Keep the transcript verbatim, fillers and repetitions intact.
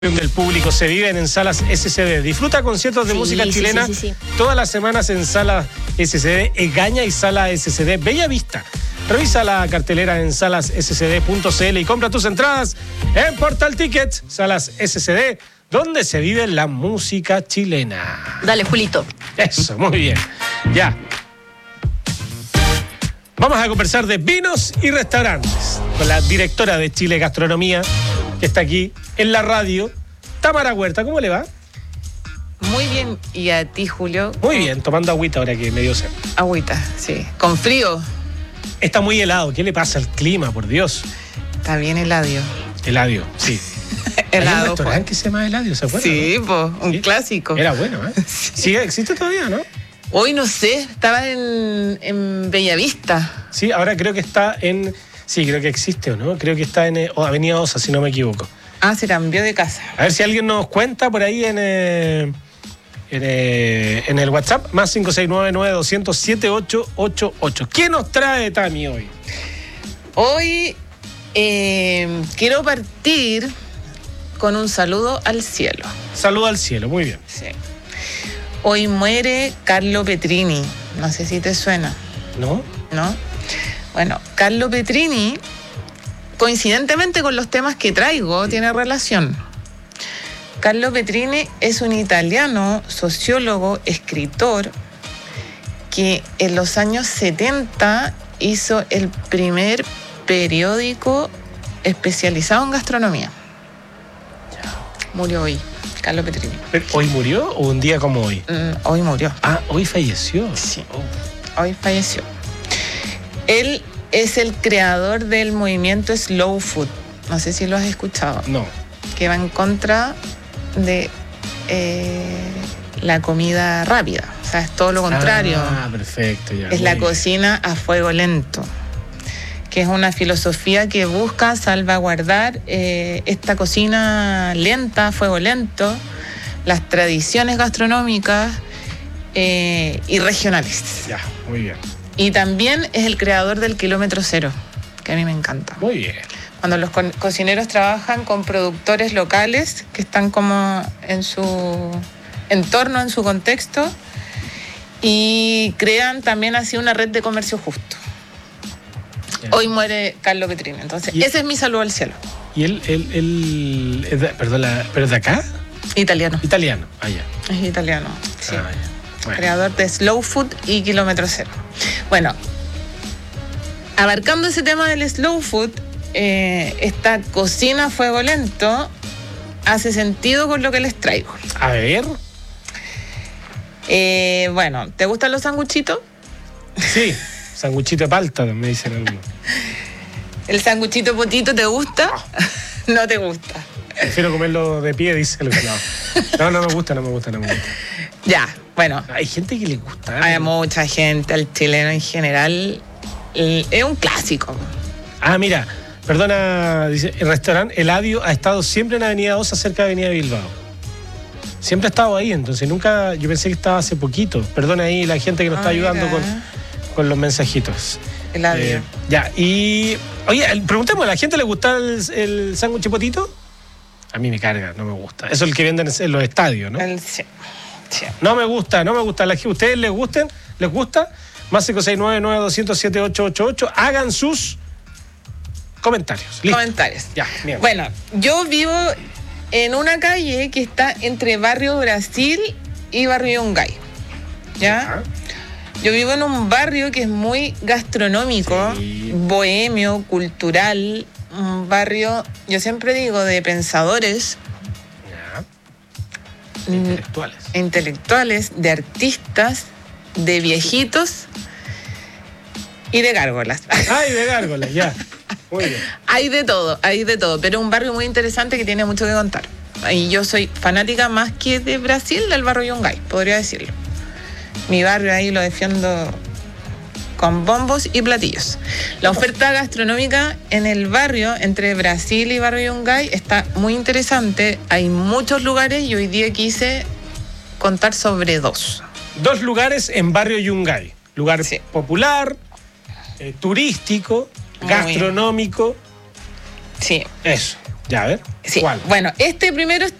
del público se viven en salas S C D. Disfruta conciertos de Sí, música sí, chilena sí, sí, sí. todas las semanas en Salas S C D, Egaña y Sala S C D Bella Vista. Revisa la cartelera en salas s c d punto c l y compra tus entradas en Portal Tickets. Salas S C D, donde se vive la música chilena. Dale, Julito. Eso, muy bien. Ya. Vamos a conversar de vinos y restaurantes con la directora de Chile Gastronomía, que está aquí en la radio, Tamara Huerta. ¿Cómo le va? Muy bien. ¿Y a ti, Julio? Muy bien, tomando agüita ahora que me dio sed. Agüita, sí. Con frío. Está muy helado. ¿Qué le pasa al clima, por Dios? Está bien heladio. Heladio, sí. Hay un Helado. restaurante que se llama Heladio, ¿se acuerdan? Sí, ¿no? pues, un Sí. clásico. Era bueno, ¿eh? Sí, existe todavía, ¿no? Hoy no sé, estaba en, en Bellavista. Sí, ahora creo que está en... Sí, creo que existe, ¿o no? Creo que está en eh, oh, Avenida Osa, si no me equivoco. Ah, se cambió de casa. A ver si alguien nos cuenta por ahí en, eh, en, eh, en el WhatsApp, más cinco seis nueve nueve dos cero cero siete ocho ocho ocho. ¿Qué nos trae Tami hoy? Hoy eh, quiero partir con un saludo al cielo. Saludo al cielo, muy bien. Sí. Hoy muere Carlo Petrini. No sé si te suena, ¿No? ¿no? Bueno, Carlo Petrini, coincidentemente con los temas que traigo, tiene relación. Carlo Petrini es un italiano, sociólogo, escritor, que en los años setenta hizo el primer periódico especializado en gastronomía. Murió hoy, Carlo Petrini. ¿Pero ¿Hoy murió o un día como hoy? Mm, hoy murió. Ah, hoy falleció. Sí. Oh. Hoy falleció. Él es el creador del movimiento Slow Food. No sé si lo has escuchado. No. Que va en contra de eh, la comida rápida. O sea, es todo lo contrario. Ah, perfecto. Ya, es muy la bien. cocina a fuego lento, que es una filosofía que busca salvaguardar eh, esta cocina lenta, a fuego lento, las tradiciones gastronómicas eh, y regionales. Ya, muy bien. Y también es el creador del kilómetro cero, que a mí me encanta. Muy bien. Cuando los co- cocineros trabajan con productores locales que están como en su entorno, en su contexto, y crean también así una red de comercio justo. Ya. Hoy muere Carlo Petrini. Entonces, Y- ese es mi saludo al cielo. ¿Y él, él, él es de, perdón, la- ¿pero es de acá? Italiano. Italiano. Ah, ya. Es italiano. Sí. Ah, ya. Bueno. Creador de Slow Food y Kilómetro Cero. Bueno, abarcando ese tema del Slow Food, eh, esta cocina a fuego lento hace sentido con lo que les traigo. A ver. Eh, bueno, ¿te gustan los sanguchitos? Sí. Sanguchito de palta, me dicen algunos. ¿El sanguchito potito te gusta? No te gusta. Prefiero comerlo de pie, dice el pelado. No, no me gusta, no me gusta, no me gusta. Ya, bueno, Hay gente que le gusta. ¿eh? hay mucha gente, al chileno en general, eh, es un clásico. Ah, mira, perdona, dice, el restaurante Heladio ha estado siempre en Avenida Osa, cerca de Avenida Bilbao. Siempre ha estado ahí, entonces nunca, yo pensé que estaba hace poquito. Perdona ahí la gente que nos Ah, está ayudando mira. con, con los mensajitos. Heladio. Eh, ya, y oye, preguntemos, ¿a la gente le gusta el, el sándwich potito? A mí me carga, no me gusta. Eso es el que venden en los estadios, ¿no? El- sí, sí. No me gusta, no me gusta. ¿A ustedes les gusten? ¿Les gusta? Más cinco seis nueve nueve dos cero cero siete ocho ocho ocho. Hagan sus comentarios. Listo. Comentarios. Ya, bien. Bueno, yo vivo en una calle que está entre Barrio Brasil y Barrio Yungay. ¿Ya? Yo vivo en un barrio que es muy gastronómico, Sí. bohemio, cultural, un barrio, yo siempre digo, de pensadores, Ya. Intelectuales. mm, intelectuales, de artistas, de viejitos y de gárgolas. Ay, de gárgola, ya. Muy bien. Hay de todo, hay de todo, pero es un barrio muy interesante que tiene mucho que contar. Y yo soy fanática más que de Brasil, del barrio Yungay, podría decirlo. Mi barrio ahí lo defiendo con bombos y platillos. La oferta gastronómica en el barrio, entre Brasil y barrio Yungay, está muy interesante. Hay muchos lugares y hoy día quise contar sobre dos. Dos lugares en barrio Yungay. Lugar Sí. popular, eh, turístico, Muy gastronómico. Sí. Eso. Ya, a ver. Sí. ¿Cuál? Bueno, este primero